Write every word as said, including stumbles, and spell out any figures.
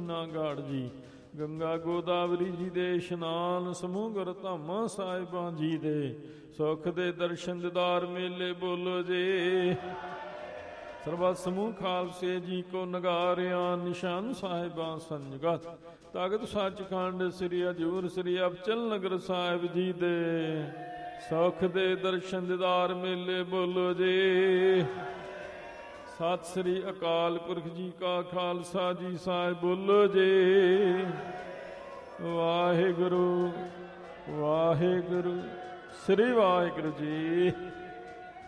ਮਹੀਨਾ ਗਾੜ ਜੀ। ਗੰਗਾ ਗੋਦਾਵਰੀ ਜੀ ਦੇ ਇਸ਼ਨਾਨ ਸਮੂਹ ਗੁਰ ਧਾਮਾਂ ਸਾਹਿਬਾਂ ਜੀ ਦੇ ਸੁਖ ਦੇ ਦਰਸ਼ਨ ਦਿਦਾਰ ਮੇਲੇ ਬੋਲੋ ਜੀ। ਸਰਬਤ ਸਮੂਹ ਖਾਲਸੇ ਜੀ ਕੋ ਨਗਾਰਿਆ ਨਿਸ਼ਾਨ ਸਾਹਿਬਾਂ ਸੰਜਗਤ ਤਖਤ ਸੱਚਖੰਡ ਸ੍ਰੀ ਹਜ਼ੂਰ ਸ੍ਰੀ ਅਬਚਲ ਨਗਰ ਸਾਹਿਬ ਜੀ ਦੇ ਸੁਖ ਦੇ ਦਰਸ਼ਨ ਦਿਦਾਰ ਮੇਲੇ ਬੋਲੋ ਜੀ। ਸਤਿ ਸ੍ਰੀ ਅਕਾਲ ਪੁਰਖ ਜੀ ਕਾ ਖਾਲਸਾ ਜੀ ਸਾਹਿਬ ਬੋਲੋ ਜੀ। ਵਾਹਿਗੁਰੂ ਵਾਹਿਗੁਰੂ ਸ੍ਰੀ ਵਾਹਿਗੁਰੂ ਜੀ।